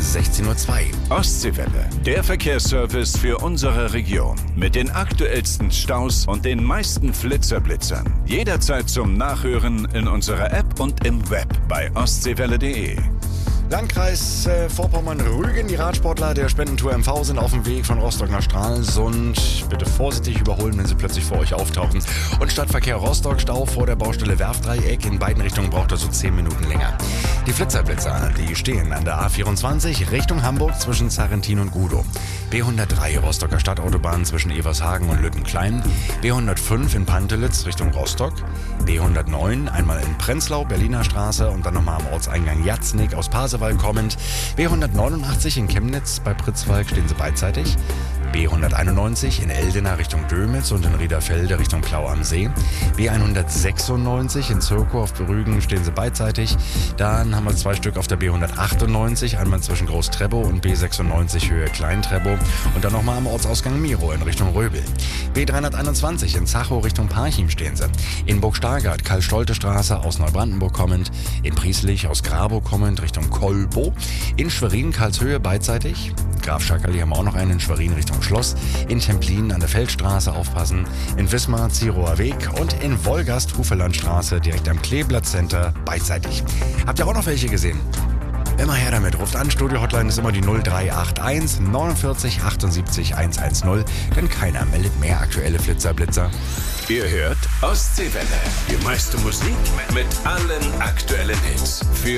16:02 Uhr. Ostseewelle, der Verkehrsservice für unsere Region. Mit den aktuellsten Staus und den meisten Flitzer-Blitzern. Jederzeit zum Nachhören in unserer App und im Web bei ostseewelle.de. Landkreis Vorpommern-Rügen. Die Radsportler der Spendentour MV sind auf dem Weg von Rostock nach Stralsund. Bitte vorsichtig überholen, wenn sie plötzlich vor euch auftauchen. Und Stadtverkehr Rostock, Stau vor der Baustelle Werftdreieck. In beiden Richtungen braucht er so 10 Minuten länger. Die Flitzerblitzer, die stehen an der A24 Richtung Hamburg zwischen Zarrentin und Gudow. B103 Rostocker Stadtautobahn zwischen Evershagen und Lüttenklein. B105 in Pantelitz Richtung Rostock. B109 einmal in Prenzlau, Berliner Straße und dann nochmal am Ortseingang Jatznig aus Pasewalk kommend. B189 in Chemnitz bei Pritzwalk stehen sie beidseitig. B191 in Eldena Richtung Dömitz und in Riederfelde Richtung Klau am See. B196 in Zirkow auf Rügen stehen sie beidseitig. Dann haben wir 2 Stück auf der B198, einmal zwischen Groß-Trebow und B96 Höhe Klein-Trebow und dann nochmal am Ortsausgang Miro in Richtung Röbel. B321 in Zachow Richtung Parchim stehen sie. In Burg-Stargard Karl-Stolte-Straße aus Neubrandenburg kommend. In Prieslich aus Grabow kommend Richtung Kolbow. In Schwerin Karlshöhe beidseitig. Graf Schackerli haben wir auch noch einen in Schwerin Richtung Schloss. In Templin an der Feldstraße aufpassen. In Wismar Zirower Weg und in Wolgast Hufelandstraße direkt am Kleeblatt Center beidseitig. Habt ihr auch noch welche gesehen? Immer her damit. Ruft an. Studio-Hotline ist immer die 0381 49 78 110. Denn keiner meldet mehr aktuelle Flitzer-Blitzer. Ihr hört Ostseewelle. Die meiste Musik mit allen aktuellen Hits. Für